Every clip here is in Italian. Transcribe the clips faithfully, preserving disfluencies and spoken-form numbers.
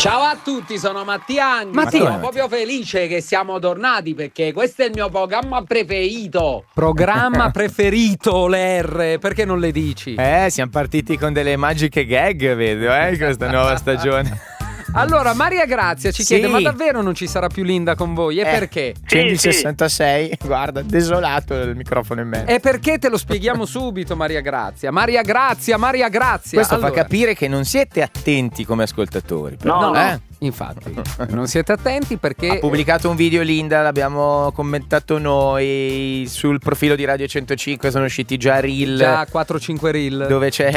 Ciao a tutti, sono Mattia. Mattia. Sono proprio felice che siamo tornati perché questo è il mio programma preferito. Programma preferito, le R, perché non le dici? Eh, siamo partiti con delle magiche gag, vedo, eh, in questa nuova stagione. Allora, Maria Grazia ci Sì. chiede: ma davvero non ci sarà più Linda con voi? E Eh. perché? centosessantasei, guarda, desolato il microfono in mezzo. E perché te lo spieghiamo subito, Maria Grazia. Maria Grazia, Maria Grazia. Questo allora, fa capire che non siete attenti come ascoltatori. però. No, no. Eh? Infatti, non siete attenti perché Ha pubblicato un video Linda, l'abbiamo commentato noi sul profilo di Radio centocinque, sono usciti già reel. già quattro cinque reel. Dove c'è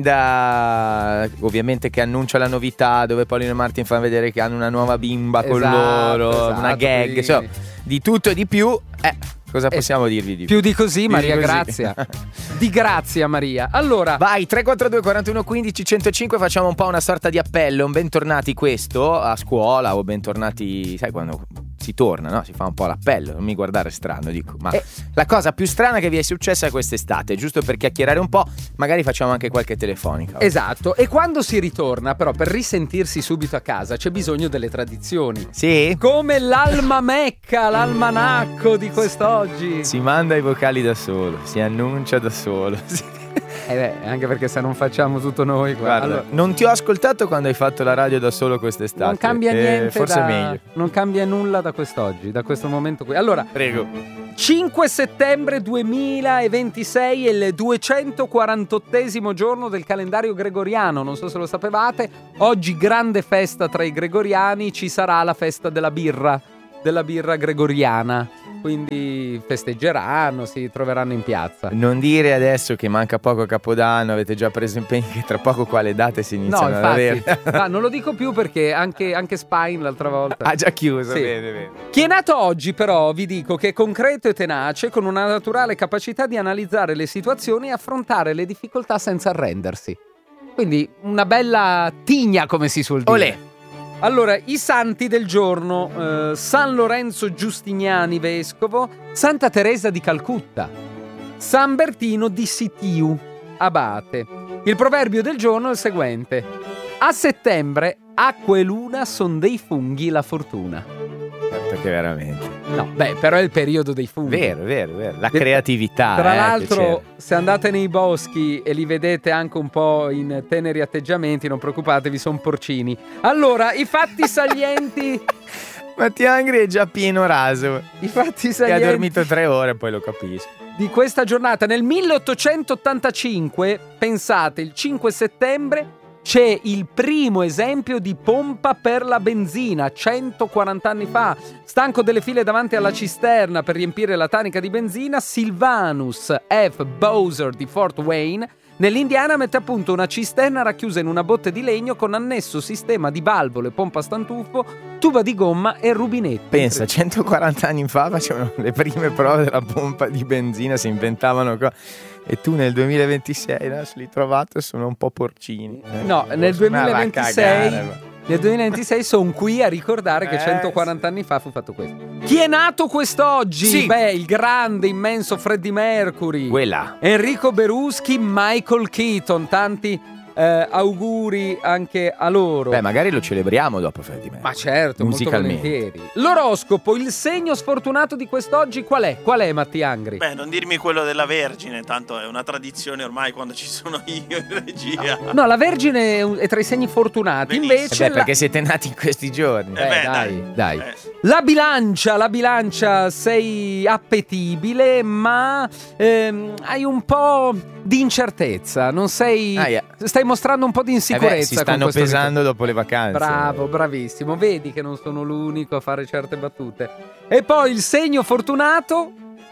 Linda, ovviamente, che annuncia la novità, dove Paulino e Martin fanno vedere che hanno una nuova bimba con Esatto, loro, esatto, una gag, quindi- insomma, di tutto e di più. Eh, cosa possiamo dirvi di più? Più di così, Più Maria di così. Grazia. Di grazia, Maria. Allora, Vai, tre quattro due quarantuno quindici centocinque, facciamo un po' una sorta di appello, un bentornati questo a scuola o bentornati, sai quando si torna, no? Si fa un po' l'appello, non mi guardare strano, dico, ma Eh. la cosa più strana che vi è successa quest'estate, giusto per chiacchierare un po', magari facciamo anche qualche telefonica. esatto. E quando si ritorna, però, per risentirsi subito a casa c'è bisogno delle tradizioni. Sì? Come l'alma mecca, l'almanacco di quest'oggi. Si manda i vocali da solo, si annuncia da solo. Sì. Eh beh, anche perché se non facciamo tutto noi, Guarda, allora, non ti ho ascoltato quando hai fatto la radio da solo quest'estate. non cambia eh, niente. Forse da- è meglio. Non cambia nulla da quest'oggi, da questo momento qui. Allora, Prego. cinque settembre duemilaventisei è il duecentoquarantottesimo giorno del calendario gregoriano, non so se lo sapevate. Oggi grande festa tra i gregoriani, ci sarà la festa della birra, della birra gregoriana. Quindi festeggeranno, si troveranno in piazza. Non dire adesso che manca poco a Capodanno, avete già preso impegni che tra poco qua le date si No, iniziano ad infatti, avere. no, non lo dico più perché anche, anche Spine l'altra volta. Ha già chiuso, Sì. bene, bene. Chi è nato oggi, però, vi dico che è concreto e tenace, con una naturale capacità di analizzare le situazioni e affrontare le difficoltà senza arrendersi. Quindi una bella tigna, come si suol dire. Olè. Allora, i santi del giorno: eh, San Lorenzo Giustiniani vescovo, Santa Teresa di Calcutta, San Bertino di Sitiu, abate. Il proverbio del giorno è il seguente: a settembre acqua e luna son dei funghi la fortuna. Certo che veramente. No, beh, però è il periodo dei funghi. Vero, vero, vero. La De- creatività. Tra eh, l'altro, che se andate nei boschi e li vedete anche un po' in teneri atteggiamenti, non preoccupatevi, sono porcini. Allora, i fatti salienti. c'era. Mattia Angri è già pieno raso. I fatti Che ha salienti dormito tre ore, poi lo capisco. di questa giornata. Nel milleottocentottantacinque, pensate, il cinque settembre, c'è il primo esempio di pompa per la benzina, centoquaranta anni fa. Stanco delle file davanti alla cisterna per riempire la tanica di benzina, Sylvanus F. Bowser di Fort Wayne, nell'Indiana, mette a punto una cisterna racchiusa in una botte di legno con annesso sistema di valvole, pompa stantuffo, tuba di gomma e rubinetti. Pensa, centoquaranta anni fa facevano le prime prove della pompa di benzina, si inventavano co- e tu nel duemilaventisei adesso li trovato e sono un po' porcini. Eh, No, nel forse- ma va a duemilaventisei, cagare, ma- nel duemilaventisei sono qui a ricordare che Eh, centoquaranta anni fa fu fatto questo. Chi è nato quest'oggi? Sì. Beh, il grande, immenso Freddie Mercury, Quella. Enrico Beruschi, Michael Keaton. Tanti eh, auguri anche a loro. Beh, magari lo celebriamo dopo Freddie Mercury. Ma certo, molto musicalmente. volentieri. L'oroscopo, il segno sfortunato di quest'oggi qual è? Qual è, Mattia Angri? Beh, non dirmi quello della Vergine, tanto è una tradizione ormai quando ci sono io in regia. No, la Vergine è un- è tra i segni fortunati. Benissimo. Eh Invece beh, la- perché siete nati in questi giorni. Eh Eh, beh, dai, dai. Eh. La bilancia, la bilancia, sei appetibile, ma ehm, hai un po' di incertezza, non sei... Ah, yeah. Stai mostrando un po' di Eh insicurezza. beh, si con stanno questo pesando dopo le vacanze. Bravo, bravissimo. Vedi che non sono l'unico a fare certe battute. E poi il segno fortunato...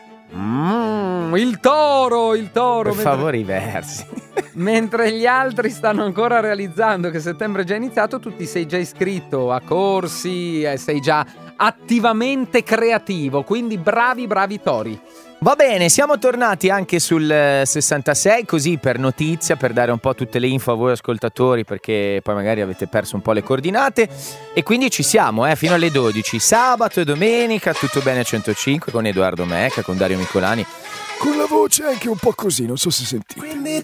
Mm, il toro, il toro. Per mentre- favore, i versi. Mentre gli altri stanno ancora realizzando che settembre è già iniziato, tu ti sei già iscritto a corsi, eh, sei già attivamente creativo, quindi bravi, bravi tori. Va bene, siamo tornati anche sul eh, sessantasei, così per notizia, per dare un po' tutte le info a voi ascoltatori, perché poi magari avete perso un po' le coordinate. E quindi ci siamo, eh, fino alle dodici, sabato e domenica, tutto bene a centocinque con Edoardo Mecca, con Dario Micolani. Con la voce anche un po' così, non so se sentite. Quindi